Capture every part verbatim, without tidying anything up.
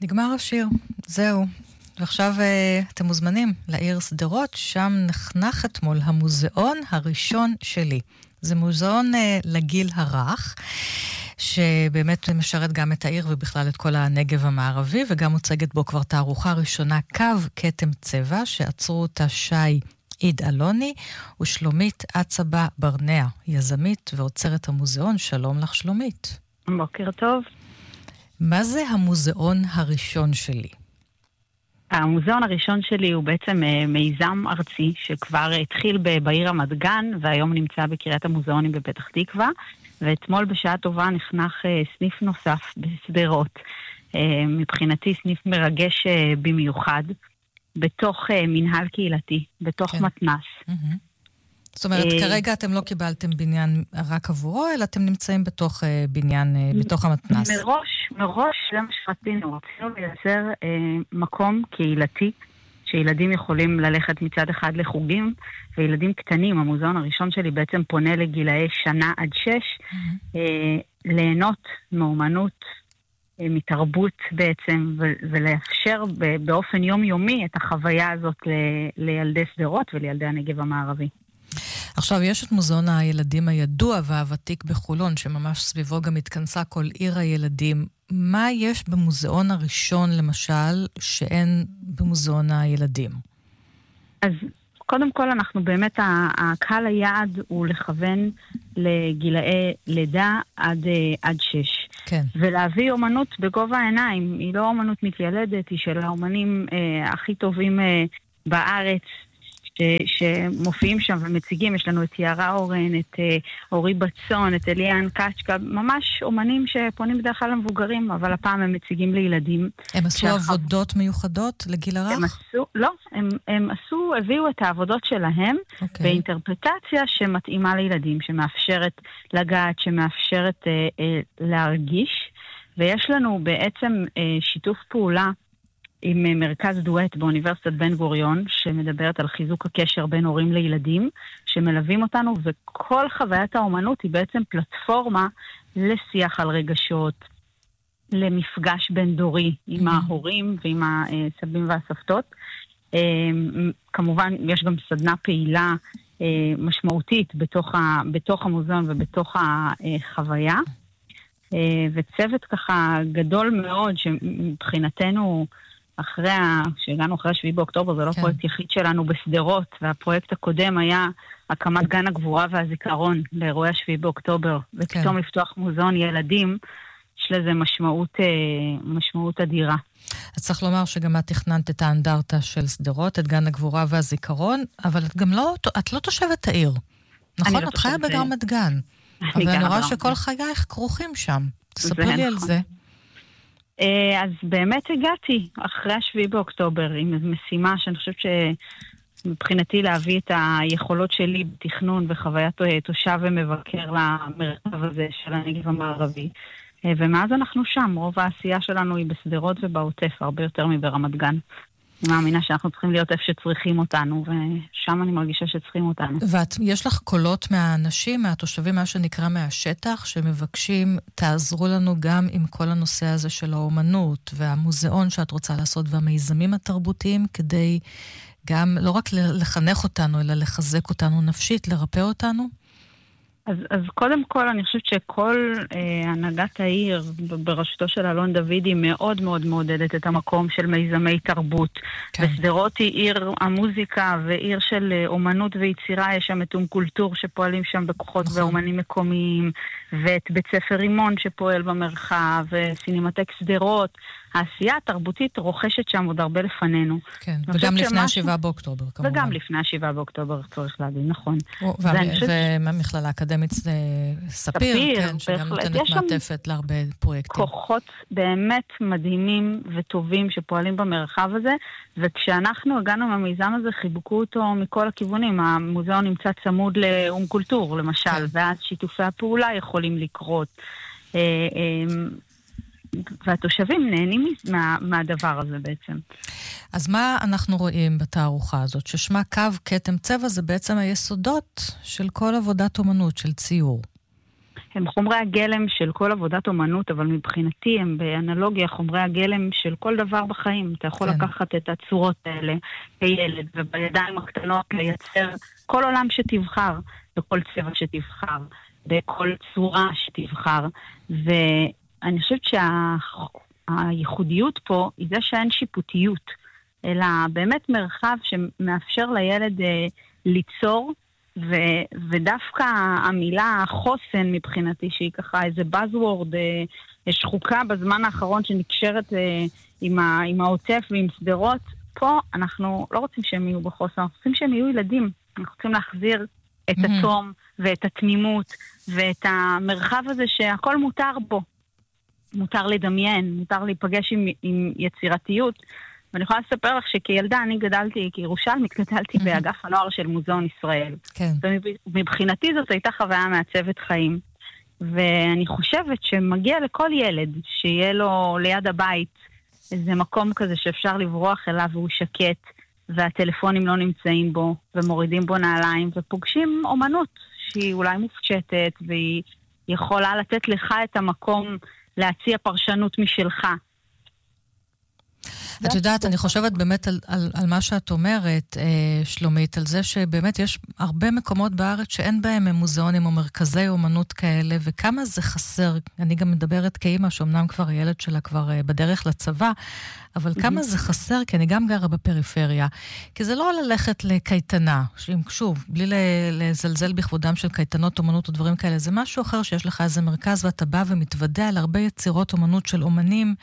נגמר השיר, זהו. ועכשיו אתם מוזמנים לעיר סדרות, שם נחנך אתמול המוזיאון הראשון שלי. זה מוזיאון לגיל הרך, שבאמת משרת גם את העיר ובכלל את כל הנגב המערבי, וגם מוצגת בו כבר תערוכה ראשונה, קו כתם צבע, שעצרו אותה שי עיד אלוני, ושלומית עצבה ברנע, יזמית ועוצרת המוזיאון. שלום לך שלומית. בוקר טוב. מה זה המוזיאון הראשון שלי? המוזיאון הראשון שלי הוא בעצם מיזם ארצי שכבר התחיל בעיר רמת גן, והיום נמצא בקריית המוזיאונים בפתח תקווה, ואתמול בשעה טובה נחנך סניף נוסף בסדרות. מבחינתי סניף מרגש במיוחד, בתוך מנהל קהילתי, בתוך כן. מתנס. Mm-hmm. זאת אומרת, כרגע אתם לא קיבלתם בניין רק עבורו, אלא אתם נמצאים בתוך בניין, בתוך המתנס. מראש, מראש, זה מה שרצינו. רצינו לייצר אה, מקום קהילתי, שילדים יכולים ללכת מצד אחד לחוגים, וילדים קטנים, המוזיאון הראשון שלי בעצם פונה לגילאי שנה עד שש, mm-hmm. אה, ליהנות מאומנות, אה, מתרבות בעצם, ו- ולאפשר ב- באופן יומיומי את החוויה הזאת ל- לילדי סדרות ולילדי הנגב המערבי. עכשיו, יש את מוזיאון הילדים הידוע והוותיק בחולון, שממש סביבו גם התכנסה כל עיר הילדים. מה יש במוזיאון הראשון, למשל, שאין במוזיאון הילדים? אז קודם כל, אנחנו באמת, הקהל היעד הוא לכוון לגילאי לידה עד, עד שש. כן. ולהביא אומנות בגובה העיניים. היא לא אומנות מתיילדת, היא של האומנים אה, הכי טובים אה, בארץ, ש, שמופיעים שם ומציגים. יש לנו את יערה אורן, את uh, אורי בצון, את אליאן קצ'קה, ממש אומנים שפונים בדרך כלל למבוגרים, אבל הפעם הם מציגים לילדים. הם עשו שאח... עבודות מיוחדות לגיל הרך? הם עשו, לא, הם, הם עשו, הביאו את העבודות שלהם okay. באינטרפרטציה שמתאימה לילדים, שמאפשרת לגעת, שמאפשרת uh, uh, להרגיש, ויש לנו בעצם uh, שיתוף פעולה עם מרכז דואט באוניברסיטת בן גוריון, שמדברת על חיזוק הקשר בין הורים לילדים, שמלווים אותנו, וכל חוויית האומנות היא בעצם פלטפורמה לשיח על רגשות, למפגש בין דורי עם ההורים ועם הסבים והסבתות. כמובן, יש גם סדנה פעילה משמעותית בתוך, ה, בתוך המוזיאון ובתוך החוויה, וצוות ככה גדול מאוד, שמבחינתנו אחרי, שהגענו אחרי השביעי באוקטובר, זה לא כן. פרויקט יחיד שלנו בסדרות, והפרויקט הקודם היה הקמת גן הגבורה והזיכרון לאירועי השביעי באוקטובר, ופתאום כן. לפתוח מוזיאון ילדים, יש לזה משמעות, משמעות אדירה. אז צריך לומר שגם את תכננת את האנדרטה של סדרות, את גן הגבורה והזיכרון, אבל את גם לא, את לא תושבת העיר. נכון? לא את חיה ברמת גן. אבל אני רואה שכל חייך כרוכים שם. תספרי לי על זה. אז באמת הגעתי אחרי השביעי באוקטובר עם משימה שאני חושבת שמבחינתי להביא את היכולות שלי בתכנון וחוויית תושב ומבקר למרחב הזה של הנגב המערבי. ומאז אנחנו שם, רוב העשייה שלנו היא בסדרות ובעוטף, הרבה יותר מברמת גן. אני מאמינה שאנחנו צריכים להיות איפה שצריכים אותנו, ושם אני מרגישה שצריכים אותנו. ויש לך קולות מהאנשים, מהתושבים, מה שנקרא מהשטח, שמבקשים, תעזרו לנו גם עם כל הנושא הזה של האומנות, והמוזיאון שאת רוצה לעשות, והמיזמים התרבותיים, כדי גם, לא רק לחנך אותנו, אלא לחזק אותנו נפשית, לרפא אותנו? אז, אז קודם כל, אני חושבת שכל אה, הנהגת העיר בראשותו של אלון דוידי מאוד מאוד מעודדת את המקום של מיזמי תרבות. כן. וסדרות היא עיר המוזיקה ועיר של אה, אומנות ויצירה, יש שם את אום קולטור שפועלים שם בכוחות נכון. ואומנים מקומיים, ואת בית ספר רימון שפועל במרחב, וסינמטק סדרות. העשייה התרבותית רוכשת שם עוד הרבה לפנינו. כן, וגם לפני השבעה באוקטובר, כמובן. וגם לפני השבעה באוקטובר, צריך להגיד, נכון. ומכללה אקדמית ספיר, כן, שגם נותנת מעטפת להרבה פרויקטים. כוחות באמת מדהימים וטובים שפועלים במרחב הזה, וכשאנחנו הגענו מהמיזם הזה, חיבקו אותו מכל הכיוונים. המוזיאון נמצא צמוד לאום קולטור, למשל, ואז שיתופי הפעולה יכולים לקרות. והתושבים נהנים מה, מהדבר הזה בעצם. אז מה אנחנו רואים בתערוכה הזאת? ששמה קו כתם צבע זה בעצם היסודות של כל עבודת אומנות, של ציור. הם חומרי הגלם של כל עבודת אומנות, אבל מבחינתי הם באנלוגיה חומרי הגלם של כל דבר בחיים. אתה יכול כן. לקחת את הצורות האלה כילד, ובידיים הקטנות לייצר כל עולם שתבחר, בכל צבע שתבחר, בכל צורה שתבחר. ואני חושבת שהייחודיות פה היא זה שאין שיפוטיות, אלא באמת מרחב שמאפשר לילד אה, ליצור, ו- ודווקא המילה חוסן מבחינתי, שהיא ככה איזה buzzword אה, שחוקה בזמן האחרון שנקשרת אה, עם, ה- עם העוטף ועם סדרות, פה אנחנו לא רוצים שהם יהיו בחוסן, אנחנו רוצים שהם יהיו ילדים. אנחנו רוצים להחזיר את mm-hmm. התום ואת התמימות ואת המרחב הזה שהכל מותר בו. מותר לדמיין, מותר להיפגש עם, עם יצירתיות. ואני יכולה לספר לך שכילדה אני גדלתי, כירושלמית גדלתי mm-hmm. באגף הנוער של מוזיאון ישראל. כן. ומבחינתי זאת הייתה חוויה מעצבת חיים. ואני חושבת שמגיע לכל ילד שיהיה לו ליד הבית איזה מקום כזה שאפשר לברוח אליו והוא שקט, והטלפונים לא נמצאים בו, ומורידים בו נעליים, ופוגשים אומנות שהיא אולי מופשטת, והיא יכולה לתת לך את המקום להציע פרשנות משלך. את יודעת, אני חושבת באמת על, על, על מה שאת אומרת, שלומית, על זה שבאמת יש הרבה מקומות בארץ שאין בהם מוזיאונים או מרכזי אומנות כאלה, וכמה זה חסר. אני גם מדברת כאימא, שאומנם כבר הילד שלה כבר בדרך לצבא, אבל כמה זה חסר, כי אני גם גרה בפריפריה. כי זה לא ללכת לקייטנה, שוב, בלי לזלזל בכבודם של קייטנות אומנות או דברים כאלה, זה משהו אחר שיש לך איזה מרכז, ואתה בא ומתוודע על הרבה יצירות אומנות של אומנים,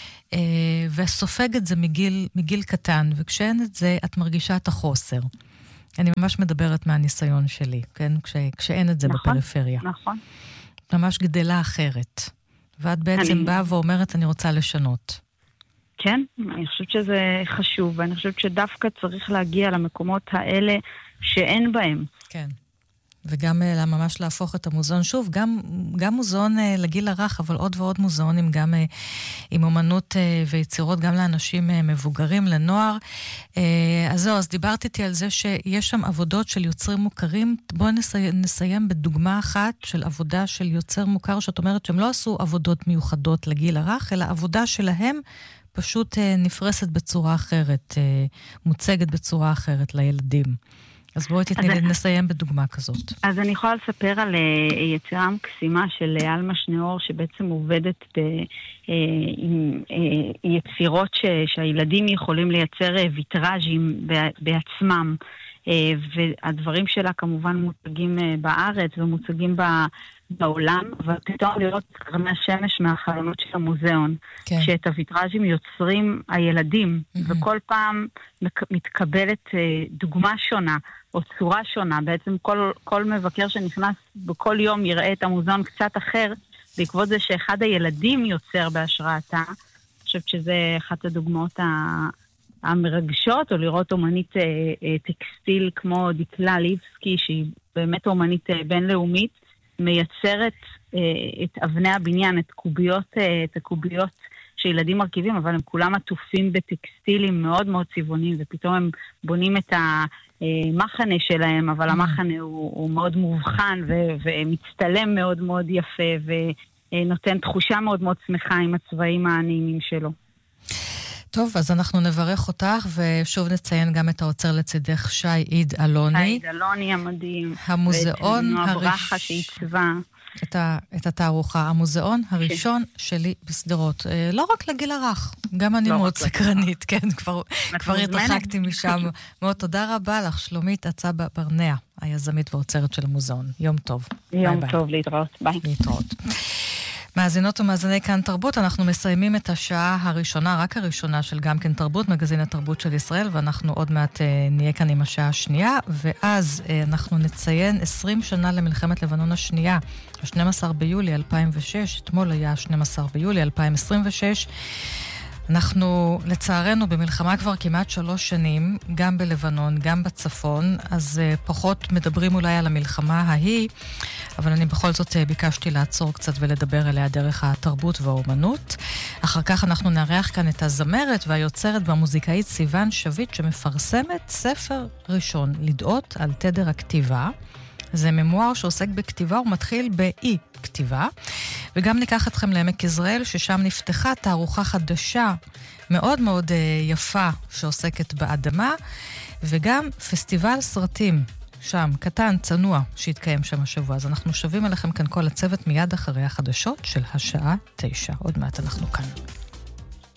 וסופג את זה מגיל, מגיל קטן, וכשאין את זה, את מרגישה את החוסר. אני ממש מדברת מהניסיון שלי, כן? כש, כשאין את זה נכון, בפריפריה. נכון. ממש גדלה אחרת. ואת בעצם אני... באה ואומרת, אני רוצה לשנות. כן, אני חושבת שזה חשוב, ואני חושבת שדווקא צריך להגיע למקומות האלה שאין בהם. כן. וגם ממש להפוך את המוזיאון, שוב, גם, גם מוזיאון לגיל הרך, אבל עוד ועוד מוזיאונים, גם עם אומנות ויצירות, גם לאנשים מבוגרים, לנוער. אז זהו, אז דיברתי איתי על זה שיש שם עבודות של יוצרים מוכרים. בואו נסיים, נסיים בדוגמה אחת של עבודה של יוצר מוכר, שאת אומרת שהם לא עשו עבודות מיוחדות לגיל הרך, אלא עבודה שלהם פשוט נפרסת בצורה אחרת, מוצגת בצורה אחרת לילדים. אז בואי תתני לי נסיים בדוגמה כזאת. אז אני יכולה לספר על יצירה מקסימה של אלמה שנאור, שבעצם עובדת עם יצירות שהילדים יכולים לייצר ויטראז'ים בעצמם, והדברים שלה כמובן מוצגים בארץ ומוצגים בעולם, ופתאום לראות קרני השמש מהחלונות של המוזיאון, כן. שאת הויטראז'ים יוצרים הילדים, mm-hmm. וכל פעם מתקבלת דוגמה שונה, או צורה שונה. בעצם כל, כל מבקר שנכנס בכל יום יראה את המוזיאון קצת אחר, בעקבות זה שאחד הילדים יוצר בהשראתה. אני חושבת שזה אחת הדוגמאות המרגשות, או לראות אומנית טקסטיל כמו דיקלה ליבסקי, שהיא באמת אומנית בינלאומית, מייצרת את אבני הבניין, את קוביות, את הקוביות שילדים מרכיבים, אבל הם כולם עטופים בטקסטילים מאוד מאוד צבעוניים, ופתאום הם בונים את המחנה שלהם, אבל המחנה הוא, הוא מאוד מובחן ו- ומצטלם מאוד מאוד יפה, ונותן תחושה מאוד מאוד שמחה עם הצבעים הנעימים שלו. טוב, אז אנחנו נברך אותך, ושוב נציין גם את האוצר לצידך, שי עיד אלוני. שי עיד אלוני המדהים. המוזיאון הראשון שעיצבה. את, ה, את התערוכה, המוזיאון הראשון כן. שלי בסדרות. לא רק לגיל הרך, גם אני לא מאוד סקרנית, כן, כבר, כבר התרחקתי משם. מאוד תודה רבה לך, שלומית אצבה ברנע, היזמית והאוצרת של המוזיאון. יום טוב. יום ביי טוב, ביי. להתראות. ביי. להתראות. מאזינות ומאזיני כאן תרבות, אנחנו מסיימים את השעה הראשונה, רק הראשונה של גם כן תרבות, מגזין התרבות של ישראל, ואנחנו עוד מעט אה, נהיה כאן עם השעה השנייה, ואז אה, אנחנו נציין עשרים שנה למלחמת לבנון השנייה, ה-שנים עשר ביולי אלפיים ושש, אתמול היה ה-שנים עשר ביולי אלפיים עשרים ושש, אנחנו לצערנו במלחמה כבר כמעט שלוש שנים, גם בלבנון, גם בצפון, אז uh, פחות מדברים אולי על המלחמה ההיא, אבל אני בכל זאת uh, ביקשתי לעצור קצת ולדבר עליה דרך התרבות והאומנות. אחר כך אנחנו נארח כאן את הזמרת והיוצרת והמוזיקאית סיוון שביט, שמפרסמת ספר ראשון, לדעות על תדר הכתיבה. זה ממואר שעוסק בכתיבה ומתחיל באי כתיבה. וגם ניקח אתכם לעמק יזרעאל, ששם נפתחה תערוכה חדשה מאוד מאוד יפה שעוסקת באדמה, וגם פסטיבל סרטים שם, קטן, צנוע, שהתקיים שם השבוע. אז אנחנו שווים אליכם כאן כל הצוות מיד אחרי החדשות של השעה תשע. עוד מעט אנחנו כאן.